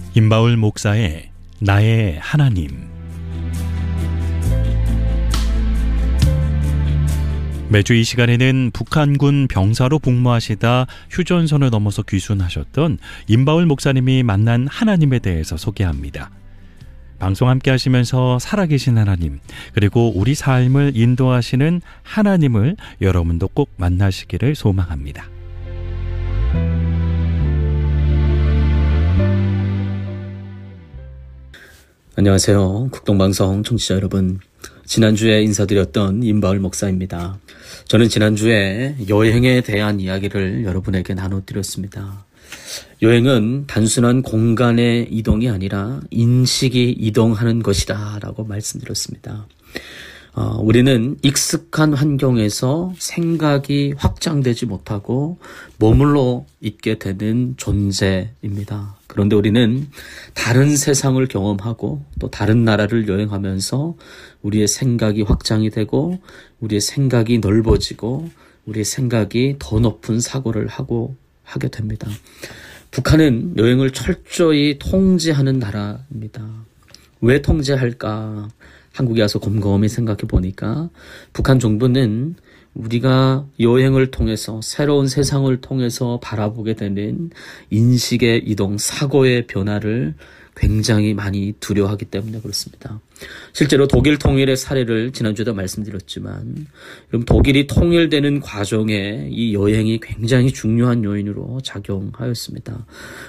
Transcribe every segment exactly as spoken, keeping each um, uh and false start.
임바울 목사의 나의 하나님. 매주 이 시간에는 북한군 병사로 복무하시다 휴전선을 넘어서 귀순하셨던 임바울 목사님이 만난 하나님에 대해서 소개합니다. 방송 함께 하시면서 살아계신 하나님, 그리고 우리 삶을 인도하시는 하나님을 여러분도 꼭 만나시기를 소망합니다. 안녕하세요. 국동방송 청취자 여러분. 지난주에 인사드렸던 임바울 목사입니다. 저는 지난주에 여행에 대한 이야기를 여러분에게 나눠드렸습니다. 여행은 단순한 공간의 이동이 아니라 인식이 이동하는 것이다 라고 말씀드렸습니다. 어, 우리는 익숙한 환경에서 생각이 확장되지 못하고 머물러 있게 되는 존재입니다. 그런데 우리는 다른 세상을 경험하고 또 다른 나라를 여행하면서 우리의 생각이 확장이 되고 우리의 생각이 넓어지고 우리의 생각이 더 높은 사고를 하고 하게 됩니다. 북한은 여행을 철저히 통제하는 나라입니다. 왜 통제할까? 한국에 와서 곰곰이 생각해 보니까 북한 정부는 우리가 여행을 통해서 새로운 세상을 통해서 바라보게 되는 인식의 이동, 사고의 변화를 굉장히 많이 두려워하기 때문에 그렇습니다. 실제로 독일 통일의 사례를 지난주에도 말씀드렸지만 그럼 독일이 통일되는 과정에 이 여행이 굉장히 중요한 요인으로 작용하였습니다.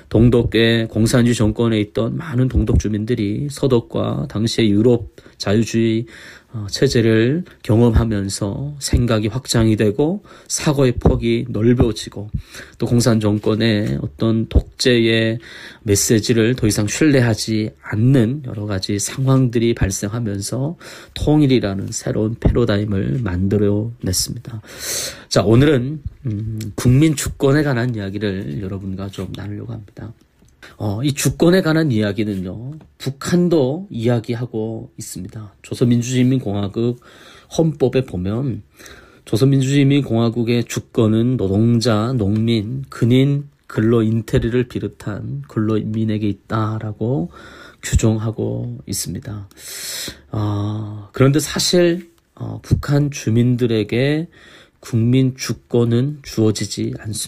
동독의 공산주의 정권에 있던 많은 동독 주민들이 서독과 당시의 유럽 자유주의 체제를 경험하면서 생각이 확장이 되고 사고의 폭이 넓어지고 또 공산 정권의 어떤 독재의 메시지를 더 이상 신뢰하지 않는 여러 가지 상황들이 발생하면서 통일이라는 새로운 패러다임을 만들어냈습니다. 자, 오늘은 음, 국민 주권에 관한 이야기를 여러분과 좀 나누려고 합니다. 어, 이 주권에 관한 이야기는요, 북한도 이야기하고 있습니다. 조선민주주의인민공화국 헌법에 보면 조선민주주의인민공화국의 주권은 노동자, 농민, 근인, 근로인테리를 비롯한 근로인민에게 있다라고 규정하고 있습니다. 어, 그런데 사실 어, 북한 주민들에게 국민 주권은 주어지지 않습니다.